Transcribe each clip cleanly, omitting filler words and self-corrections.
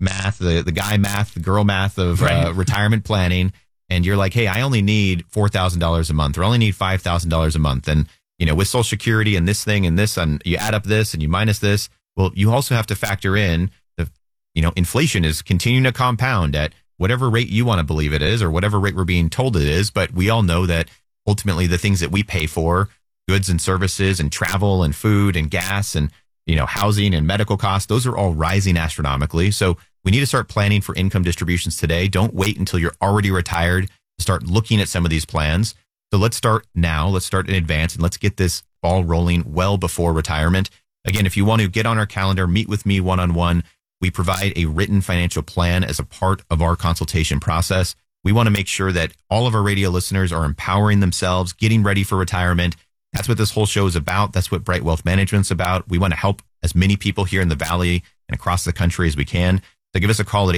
math, the guy math, the girl math of retirement planning, and you're like, hey, I only need $4,000 a month, or I only need $5,000 a month. And, with Social Security and this thing and this, and you add up this and you minus this, well, you also have to factor in the, inflation is continuing to compound at whatever rate you want to believe it is, or whatever rate we're being told it is. But we all know that ultimately the things that we pay for, goods and services and travel and food and gas and, housing and medical costs, those are all rising astronomically. So we need to start planning for income distributions today. Don't wait until you're already retired to start looking at some of these plans. So let's start now. Let's start in advance, and let's get this ball rolling well before retirement. Again, if you want to get on our calendar, meet with me one-on-one. We provide a written financial plan as a part of our consultation process. We want to make sure that all of our radio listeners are empowering themselves, getting ready for retirement. That's what this whole show is about. That's what Bright Wealth Management's about. We want to help as many people here in the Valley and across the country as we can. So give us a call at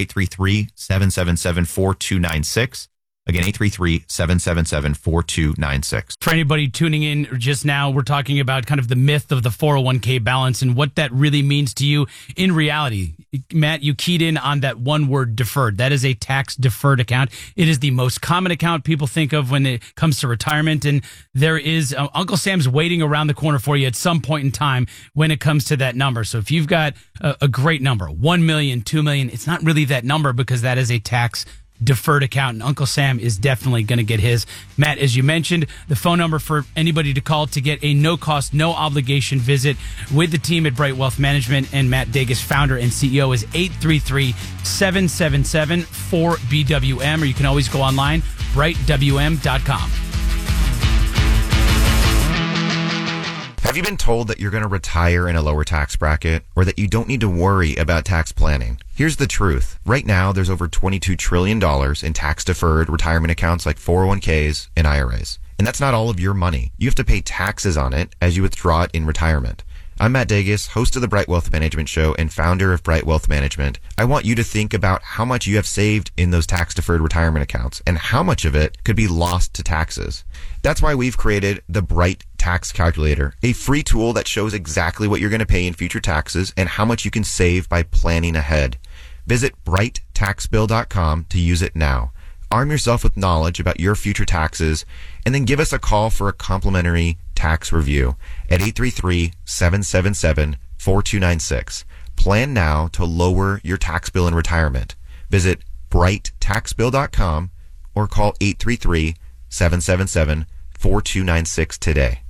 833-777-4296. Again, 833-777-4296. For anybody tuning in just now, we're talking about kind of the myth of the 401k balance and what that really means to you in reality. Matt, you keyed in on that one word, deferred. That is a tax deferred account. It is the most common account people think of when it comes to retirement. And there is Uncle Sam's waiting around the corner for you at some point in time when it comes to that number. So if you've got a great number, 1 million, 2 million, it's not really that number because that is a tax deferred account, and Uncle Sam is definitely going to get his. Matt, as you mentioned, the phone number for anybody to call to get a no-cost, no-obligation visit with the team at Bright Wealth Management and Matt Degas, founder and CEO, is 833-777-4BWM, or you can always go online, brightwm.com. Have you been told that you're going to retire in a lower tax bracket, or that you don't need to worry about tax planning? Here's the truth. Right now, there's over $22 trillion in tax-deferred retirement accounts like 401ks and IRAs. And that's not all of your money. You have to pay taxes on it as you withdraw it in retirement. I'm Matt Degas, host of the Bright Wealth Management Show and founder of Bright Wealth Management. I want you to think about how much you have saved in those tax-deferred retirement accounts and how much of it could be lost to taxes. That's why we've created the Bright Tax Calculator, a free tool that shows exactly what you're going to pay in future taxes and how much you can save by planning ahead. Visit brighttaxbill.com to use it now. Arm yourself with knowledge about your future taxes, and then give us a call for a complimentary tax review at 833-777-4296. Plan now to lower your tax bill in retirement. Visit brighttaxbill.com or call 833-777-4296 today.